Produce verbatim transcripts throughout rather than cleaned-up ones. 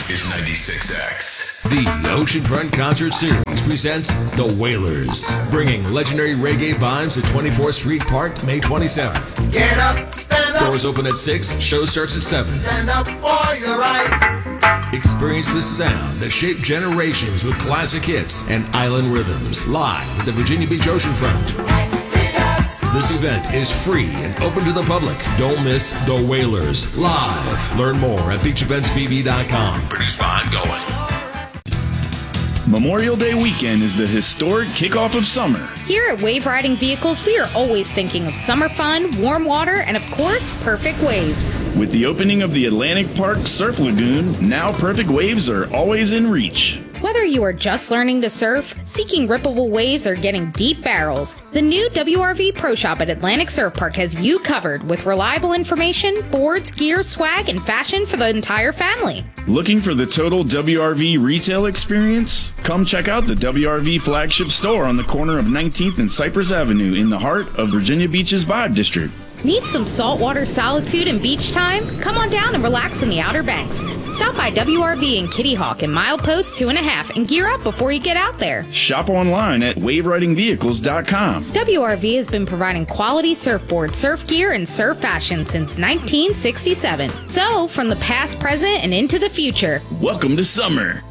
is ninety-six X. The Oceanfront Concert Series presents The Wailers, bringing legendary reggae vibes to twenty-fourth Street Park May twenty-seventh. Get up, stand up. Doors open at six, show starts at seven. Stand up for your right. Experience the sound that shaped generations with classic hits and island rhythms, live at the Virginia Beach Oceanfront. This event is free and open to the public. Don't miss The Wailers live. Learn more at beach events v v dot com. Produced by Ongoing. Memorial Day weekend is the historic kickoff of summer. Here at Wave Riding Vehicles, we are always thinking of summer fun, warm water, and of course, perfect waves. With the opening of the Atlantic Park Surf Lagoon, now perfect waves are always in reach. Whether you are just learning to surf, seeking rippable waves, or getting deep barrels, the new W R V Pro Shop at Atlantic Surf Park has you covered with reliable information, boards, gear, swag, and fashion for the entire family. Looking for the total W R V retail experience? Come check out the W R V flagship store on the corner of nineteenth and Cypress Avenue in the heart of Virginia Beach's Vibe District. Need some saltwater solitude and beach time? Come on down and relax in the Outer Banks. Stop by W R V in Kitty Hawk and Milepost two and a half and gear up before you get out there. Shop online at wave riding vehicles dot com. W R V has been providing quality surfboard, surf gear, and surf fashion since nineteen sixty-seven. So, from the past, present, and into the future, welcome to summer.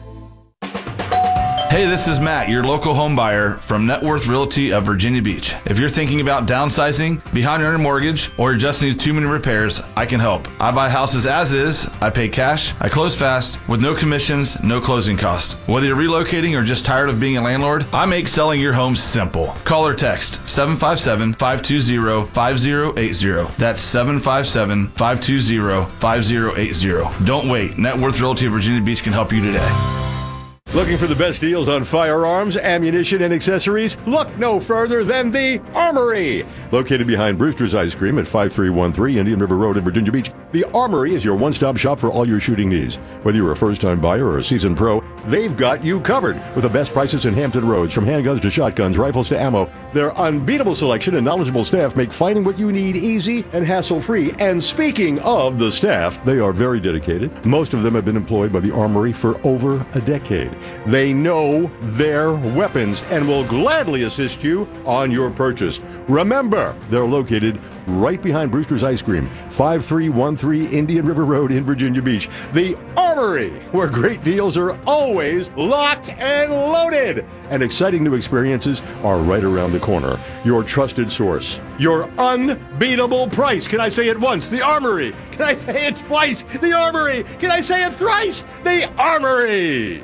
Hey, this is Matt, your local home buyer from Net Worth Realty of Virginia Beach. If you're thinking about downsizing, behind on your mortgage, or you just need too many repairs, I can help. I buy houses as is, I pay cash, I close fast, with no commissions, no closing cost. Whether you're relocating or just tired of being a landlord, I make selling your home simple. Call or text seven five seven, five two zero, five zero eight zero. That's seven five seven, five two zero, five zero eight zero. Don't wait. Net Worth Realty of Virginia Beach can help you today. Looking for the best deals on firearms, ammunition, and accessories? Look no further than the Armory. Located behind Brewster's Ice Cream at five three one three Indian River Road in Virginia Beach, the Armory is your one-stop shop for all your shooting needs. Whether you're a first-time buyer or a seasoned pro, they've got you covered with the best prices in Hampton Roads. From handguns to shotguns, rifles to ammo, their unbeatable selection and knowledgeable staff make finding what you need easy and hassle-free. And speaking of the staff, they are very dedicated. Most of them have been employed by the Armory for over a decade. They know their weapons and will gladly assist you on your purchase. Remember, they're located right behind Brewster's Ice Cream, five three one three Indian River Road in Virginia Beach. The Armory, where great deals are always locked and loaded. And exciting new experiences are right around the corner. Your trusted source. Your unbeatable price. Can I say it once? The Armory. Can I say it twice? The Armory. Can I say it thrice? The Armory.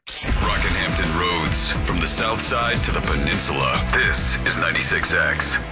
Rockinhampton Roads, from the south side to the peninsula. This is ninety-six X.